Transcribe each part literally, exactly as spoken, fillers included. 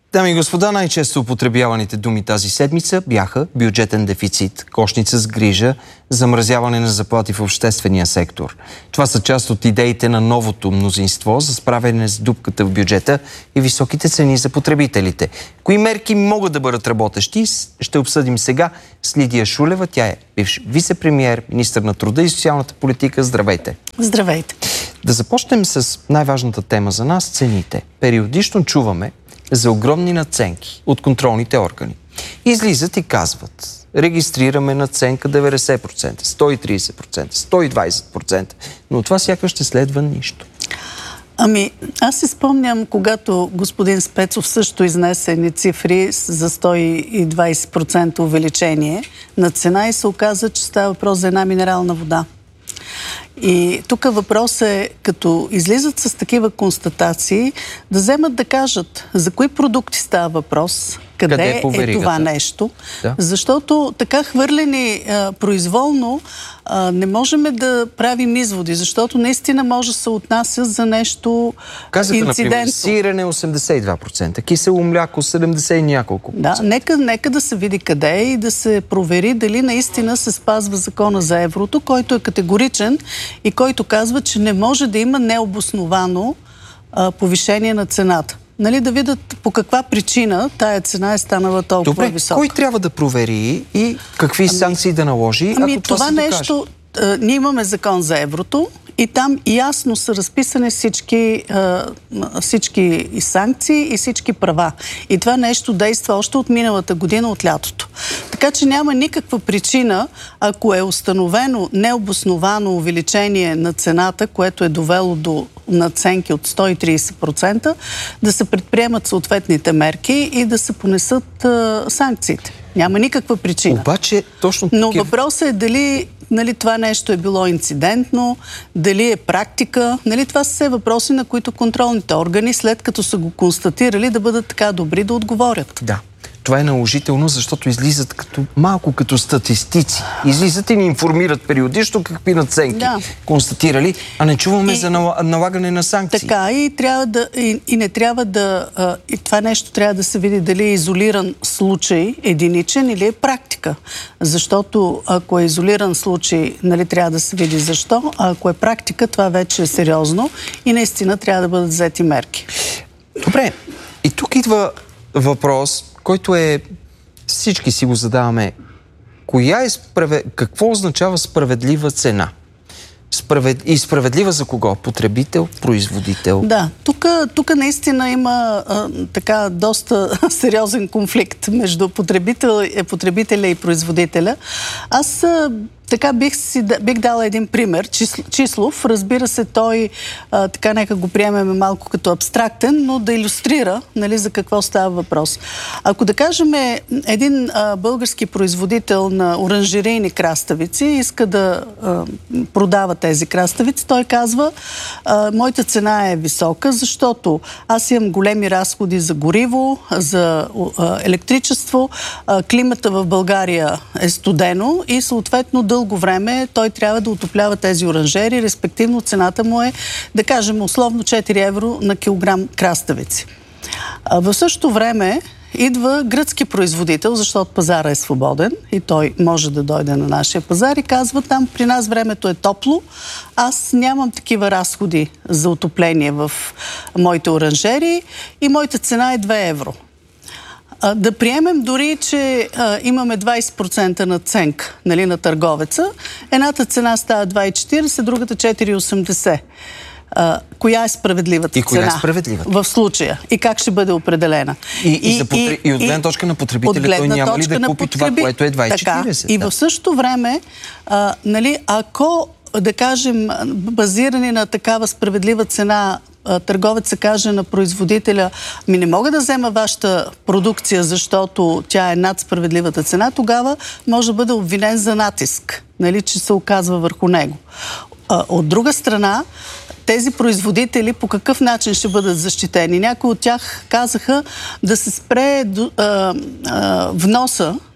Дами и господа, най-често употребяваните думи тази седмица бяха бюджетен дефицит, кошница с грижа, замразяване на заплати в обществения сектор. Това са част от идеите на новото мнозинство за справяне с дупката в бюджета и високите цени за потребителите. Кои мерки могат да бъдат работещи, ще обсъдим сега с Лидия Шулева. Тя е бивш вице-премиер, министър на труда и социалната политика. Здравейте! Здравейте! Да започнем с най-важната тема за нас – цените. Периодично чуваме за огромни надценки от контролните органи. Излизат и казват: регистрираме надценка деветдесет процента, сто и тридесет процента, сто и двадесет процента, но от това сякаш ще следва нищо. Ами, аз си спомням, когато господин Спецов също изнесе едни цифри за сто и двадесет процента увеличение на цена и се оказа, че става въпрос за една минерална вода. И тук въпрос е, като излизат с такива констатации, да вземат да кажат за кои продукти става въпрос, къде, къде е, е това нещо. Да. Защото така хвърлени а, произволно а, не можем да правим изводи, защото наистина може да се отнася за нещо казаха, инцидентно. Например, сирене осемдесет и два процента, кисело мляко седемдесет и няколко процента. Да, нека, нека да се види къде е и да се провери дали наистина се спазва закона за еврото, който е категоричен и който казва, че не може да има необосновано а, повишение на цената. Нали, да видят по каква причина тая цена е станала толкова Добре, висока. Кой трябва да провери и какви ами, санкции да наложи, ами, ако това, това се нещо, а, ние имаме закон за еврото и там ясно са разписани всички, а, всички и санкции и всички права. И това нещо действа още от миналата година, от лятото. Така че няма никаква причина, ако е установено необосновано увеличение на цената, което е довело до надценки от сто и тридесет процента, да се предприемат съответните мерки и да се понесат а, санкциите. Няма никаква причина. Обаче, точно Но такива... въпросът е дали, нали, това нещо е било инцидентно, дали е практика. Нали, това са все въпроси, на които контролните органи, след като са го констатирали, да бъдат така добри да отговорят. Да. Това е наложително, защото излизат като, малко като статистици. Излизат и ни информират периодично какви надценки да. констатирали, а не чуваме и, за налагане на санкции. Така, и, трябва да, и, и не трябва да... И това нещо трябва да се види дали е изолиран случай, единичен, или е практика. Защото ако е изолиран случай, нали, трябва да се види защо, а ако е практика, това вече е сериозно и наистина трябва да бъдат взети мерки. Добре, и тук идва въпрос, който е, всички си го задаваме. Коя е справед... Какво означава справедлива цена? Справед... И справедлива за кого? Потребител, производител? Да, тук, тук наистина има а, така доста сериозен конфликт между потребител, потребителя и производителя. Аз а, така бих, си, бих дала един пример, числ, числов. Разбира се, той а, така нека го приемем малко като абстрактен, но да илюстрира, нали, за какво става въпрос. Ако да кажем един а, български производител на оранжерийни краставици иска да а, продава тези краставици, той казва: а, моята цена е висока, защото аз имам големи разходи за гориво, за а, електричество, а, климата в България е студено и съответно дълго време той трябва да отоплява тези оранжери, респективно цената му е, да кажем, условно четири евро на килограм краставици. А в същото време идва гръцки производител, защото пазара е свободен и той може да дойде на нашия пазар и казва: там при нас времето е топло, аз нямам такива разходи за отопление в моите оранжери и моята цена е две евро. Да приемем дори, че а, имаме двадесет процента надценка, нали, на търговеца. Едната цена става два и четиридесет, другата четири и осемдесет. А, коя е справедливата и коя цена е справедливата? В случая? И как ще бъде определена? И, и, и, за потр... и, и от гледна точка на потребителя той няма ли да купи това, което е два и четиридесет? Така, и в същото време, а, нали, ако, да кажем, базирани на такава справедлива цена, търговеца каже на производителя: ми не мога да взема вашата продукция, защото тя е над справедливата цена, тогава може да бъде обвинен за натиск, нали, че се оказва върху него. От друга страна, тези производители по какъв начин ще бъдат защитени? Някои от тях казаха да се спре а, а, вноса,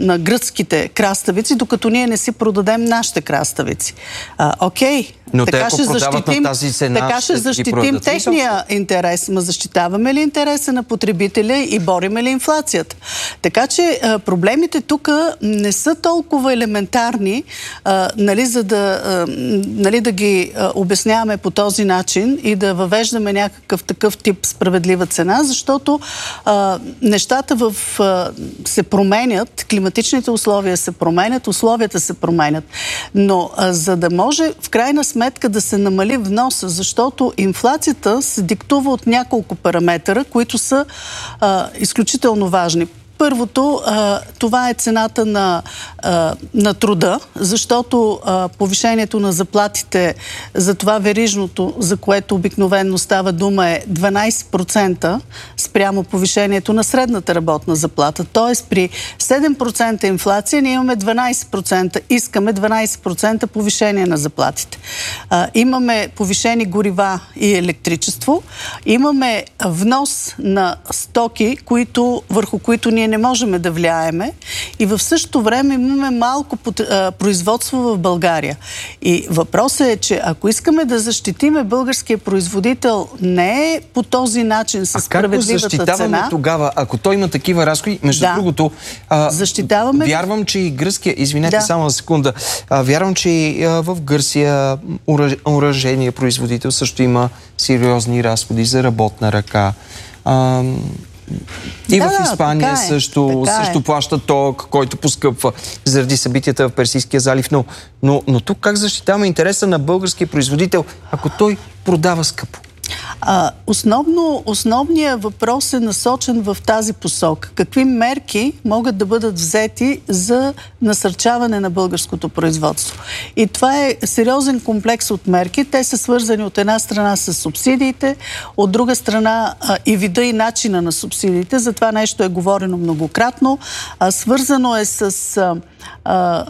на гръцките краставици, докато ние не си продадем нашите краставици. А, окей, но така те, ще защитим, тази цена, така ще защитим техния интерес. Ма защитаваме ли интереса на потребителя и бориме ли инфлацията? Така че а, проблемите тук не са толкова елементарни, а, нали, за да, а, нали, да ги а, обясняваме по този начин и да въвеждаме някакъв такъв тип справедлива цена, защото а, нещата в, а, се променят, климатичните условия се променят, условията се променят. Но а, за да може в крайна сметка да се намали вноса, защото инфлацията се диктува от няколко параметъра, които са а, изключително важни. Първото, а, това е цената на, а, на труда, защото а, повишението на заплатите, за това верижното, за което обикновено става дума, е дванайсет процента спрямо повишението на средната работна заплата. Тоест при седем процента инфлация ние имаме дванайсет процента, искаме дванайсет процента повишение на заплатите. А, имаме повишени горива и електричество, имаме внос на стоки, които, върху които ние не можем да влияеме, и в същото време имаме малко производство в България. И въпросът е, че ако искаме да защитиме българския производител, не е по този начин с справедливата цена. А как го защитаваме тогава, ако той има такива разходи? Между да. другото, а, защитаваме... вярвам, че и гръцкия, извинете да. само за секунда, а, вярвам, че и а, в Гърция оръжейния производител също има сериозни разходи за работна ръка. А, И да, в Испания е, също, също е. плаща ток, който поскъпва заради събитията в Персийския залив. Но, но, но тук как защитаваме интереса на българския производител, ако той продава скъпо? А, основно, основният въпрос е насочен в тази посока. Какви мерки могат да бъдат взети за насърчаване на българското производство? И това е сериозен комплекс от мерки. Те са свързани от една страна с субсидиите, от друга страна а, и вида и начина на субсидиите. За това нещо е говорено многократно. А, свързано е с... А, А,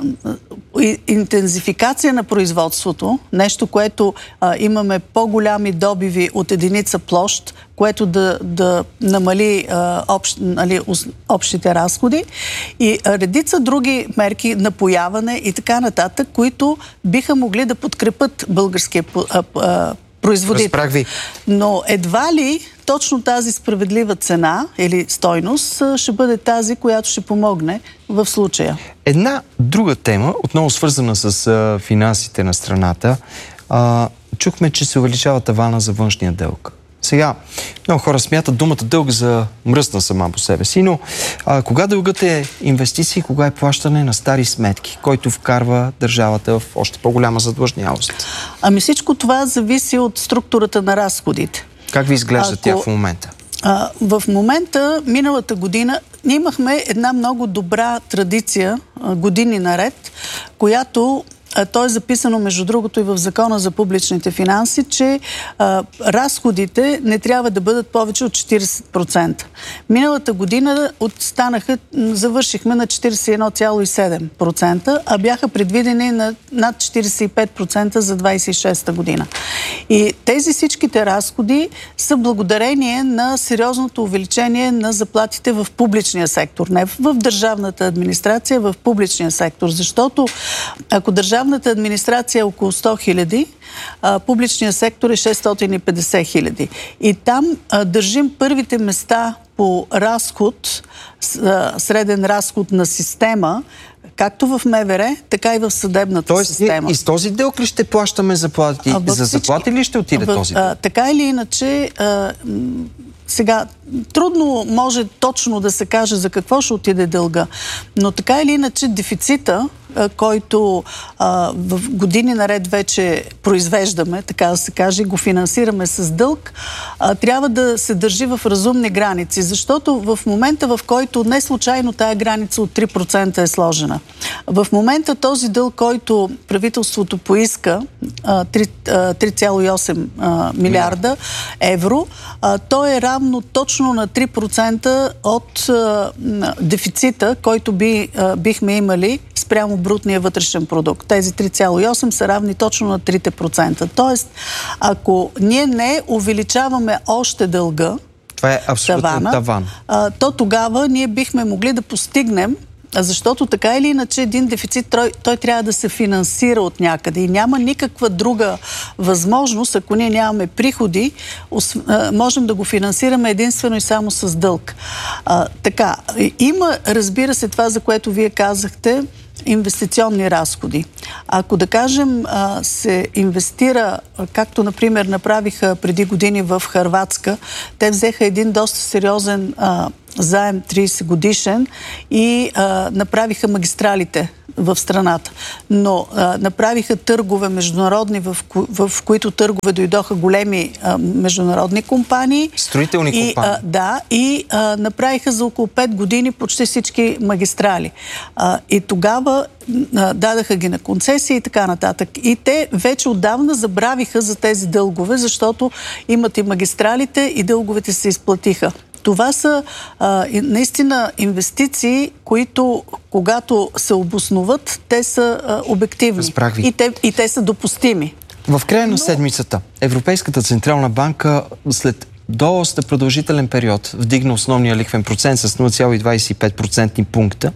интензификация на производството, нещо, което а, имаме по-голями добиви от единица площ, което да, да намали а, общ, нали, общите разходи, и а, редица други мерки, напояване и така нататък, които биха могли да подкрепят българския а, а, производител. Разбрах ви. Но едва ли точно тази справедлива цена или стойност ще бъде тази, която ще помогне в случая. Една друга тема, отново свързана с а, финансите на страната. А, чухме, че се увеличава тавана за външния дълг. Сега, много хора смятат думата дълг за мръсна сама по себе си, но а, кога дългът е инвестиции, кога е плащане на стари сметки, който вкарва държавата в още по-голяма задлъжнялост? Ами всичко това зависи от структурата на разходите. Как ви изглежда Ако... тя в момента? А, в момента, миналата година, ние имахме една много добра традиция, а, години наред, която... То е записано, между другото, и в Закона за публичните финанси, че а, разходите не трябва да бъдат повече от четирийсет процента. Миналата година станаха, завършихме на четирийсет и едно цяло и седем процента, а бяха предвидени на над четирийсет и пет процента за двайсет и шеста година. И тези всичките разходи са благодарение на сериозното увеличение на заплатите в публичния сектор. Не в държавната администрация, в публичния сектор. Защото ако държавната администрация е около сто хиляди, публичният сектор е шестстотин и петдесет хиляди. И там а, държим първите места по разход, а, среден разход на система, както в МВР, така и в съдебната Тоест, система. Тоест, и с този дълг ли ще плащаме заплати? За всички... заплати ли ще отиде в... този дълг? А, така или иначе... А, Сега, трудно може точно да се каже за какво ще отиде дълга, но така или иначе дефицита, който а, в години наред вече произвеждаме, така да се каже, го финансираме с дълг, а, трябва да се държи в разумни граници, защото в момента, в който не случайно тая граница от три процента е сложена. В момента този дълг, който правителството поиска, а, три цяло и осем милиарда евро, а, той е равно точно на три процента от а, дефицита, който би, а, бихме имали спрямо брутния вътрешен продукт. Тези три цяло и осем са равни точно на три процента. Тоест, ако ние не увеличаваме още дълга, това е абсолютно таван, таван, а, то тогава ние бихме могли да постигнем защото така или иначе един дефицит, той, той трябва да се финансира от някъде и няма никаква друга възможност, ако ние нямаме приходи, можем да го финансираме единствено и само с дълг. А, така, има, разбира се, това, за което вие казахте, инвестиционни разходи. Ако, да кажем, се инвестира, както, например, направиха преди години в Хърватска, те взеха един доста сериозен а, заем трийсет годишен и а, направиха магистралите в страната. Но а, направиха търгове международни, в, ко, в които търгове дойдоха големи а, международни компании. Строителни и, компании. А, да, и а, направиха за около пет години почти всички магистрали. А, и тогава а, дадаха ги на концесии и така нататък. И те вече отдавна забравиха за тези дългове, защото имат и магистралите и дълговете се изплатиха. Това са а, наистина инвестиции, които, когато се обосноват, те са а, обективни. И те, и те са допустими. В края на Но... седмицата Европейската централна банка след доста продължителен период вдигна основния лихвен процент с нула цяло двадесет и пет процентни пункта.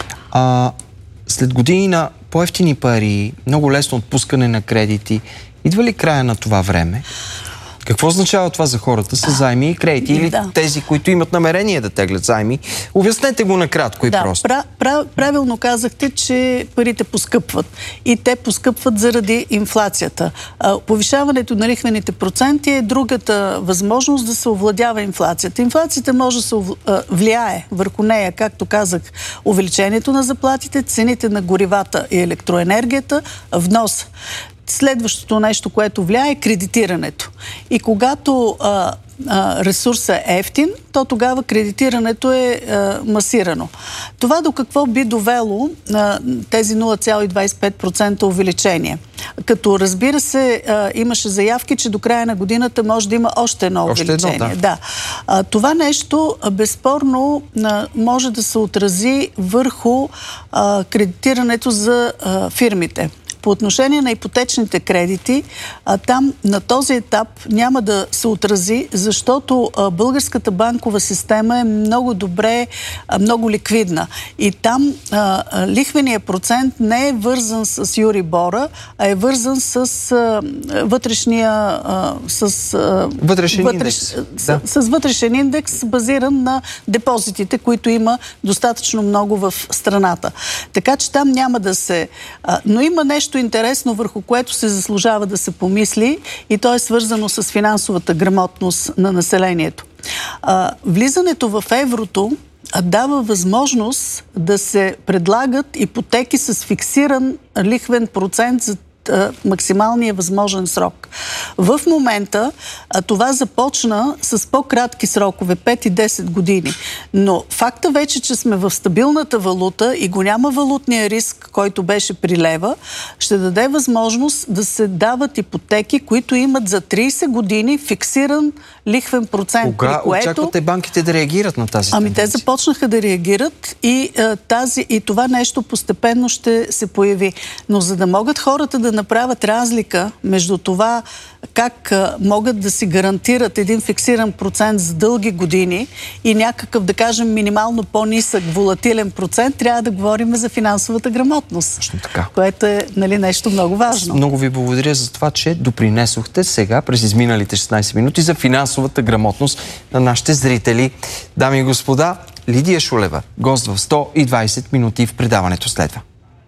А, след години на по-евтини пари, много лесно отпускане на кредити, идва ли края на това време? Какво означава това за хората с заеми и кредити? Или да. тези, които имат намерение да теглят заеми? Обяснете го накратко и да, просто. Да, пра, правилно казахте, че парите поскъпват. И те поскъпват заради инфлацията. А, повишаването на лихвените проценти е другата възможност да се овладява инфлацията. Инфлацията може да се влияе върху нея, както казах, увеличението на заплатите, цените на горивата и електроенергията, внос. Следващото нещо, което влияе, е кредитирането. И когато а, а, ресурсът е ефтин, то тогава кредитирането е а, масирано. Това до какво би довело а, тези нула цяло двадесет и пет процента увеличение? Като, разбира се, а, имаше заявки, че до края на годината може да има още едно още увеличение. Едно, да. Да. А, това нещо, а, безспорно, а, може да се отрази върху а, кредитирането за а, фирмите. По отношение на ипотечните кредити, а, там на този етап няма да се отрази, защото а, българската банкова система е много добре, а, много ликвидна. И там а, а, лихвеният процент не е вързан с Юрибора, а е вързан с а, вътрешния... А, с, а, вътрешен вътреш, индекс. С, Да. с вътрешен индекс, базиран на депозитите, които има достатъчно много в страната. Така че там няма да се... А, но има нещо интересно, върху което се заслужава да се помисли, и то е свързано с финансовата грамотност на населението. А, влизането в еврото дава възможност да се предлагат ипотеки с фиксиран лихвен процент за максималния възможен срок. В момента а, това започна с по-кратки срокове, пет и десет години. Но факта вече, че сме в стабилната валута и го няма валутния риск, който беше при лева, ще даде възможност да се дават ипотеки, които имат за тридесет години фиксиран лихвен процент. Кога което... очаквате банките да реагират на тази Ами тенденция? те започнаха да реагират и, а, тази, и това нещо постепенно ще се появи. Но за да могат хората да направят разлика между това как а, могат да си гарантират един фиксиран процент за дълги години и някакъв, да кажем, минимално по-нисък волатилен процент, трябва да говорим за финансовата грамотност. Точно така. Което е, нали, нещо много важно. Много ви благодаря за това, че допринесохте сега, през изминалите шестнадесет минути, за финансовата грамотност на нашите зрители. Дами и господа, Лидия Шулева, гост в сто и двадесет минути, в предаването следва.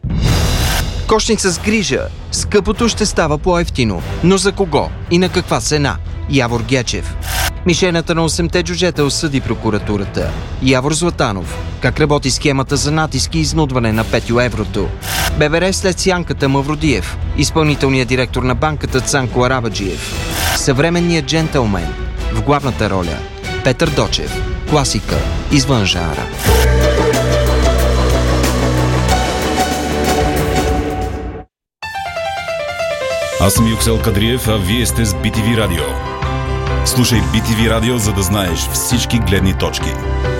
Кошница с грижа. Скъпото ще става по-евтино. Но за кого и на каква цена? Явор Гечев. Мишената на осемте джуджета осъди прокуратурата. Явор Златанов. Как работи схемата за натиск и изнудване на петю еврото? ББР след сянката Мавродиев. Изпълнителният директор на банката Цанко Арабаджиев. Съвременният джентълмен. В главната роля Петър Дочев. Класика извън жанра. Аз съм Юксел Кадриев, а вие сте с Би Ти Ви Радио. Слушай Би Ти Ви Радио, за да знаеш всички гледни точки.